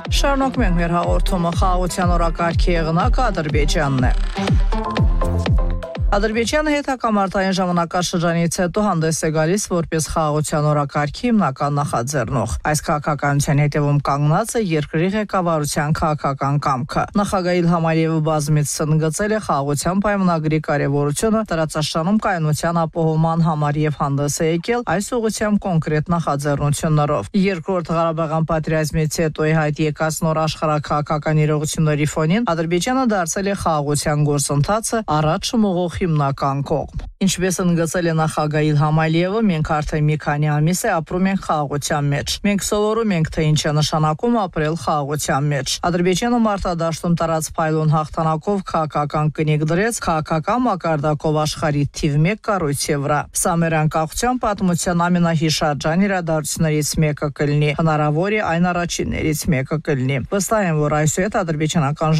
Շարունակում ենք մեր հաղորդումը խաղաղության օրակարգի եղնակ Ադրբեջանն է։ Ադրբեջանը հետհակամարտային ժամանակաշրջանից հետո հանդես է գալիս որպես խաղաղության օրակարգի հիմնական նախաձեռնող։ Այս քաղաքականության հետևում կանգնած է երկրի ղեկավարության քաղաքական կամքը։ Նախագահ Իլհամ Ալիևը բազմից ընդգծել է խաղաղության պայմանագրի կարևորությունը տարածաշրջանում կայունության ապահովման համար եւ հանդես է եկել այս ուղղությամբ կոնկրետ նախաձեռնություններով։ Երկրորդ Ղարաբաղյան պատերազմից հետո հայտ եկած նոր աշխարհաքաղաքական իրողությունների ֆոնին Ադրբեջանը դարձել է խաղաղության գործընթացը առաջ մղող հիմնական կողմ։ Ինչպես ընդգծել է նախագահ Իլհամ Ալիևը, մենք արդեն մի քանի ամիս է ապրում ենք խաղաղության մեջ։ Մենք սովորում ենք, թե ինչ է նշանակում ապրել խաղաղության մեջ։ Ադրբեջանը մարտադաշտում տարած փայլուն հաղթանակով քաղաքական կնիկ դրեց քաղաքական մակարդակով աշխարհի թիվ 1 կառույցի վրա։ Սա մեր անկախության պատմության ամենահիշարժան իրադարձություններից մեկը կլինի, հնարավոր է այն առաջիններից մեկը կլինի։ Վստահ եմ, որ այսուհետ ադրբեջանական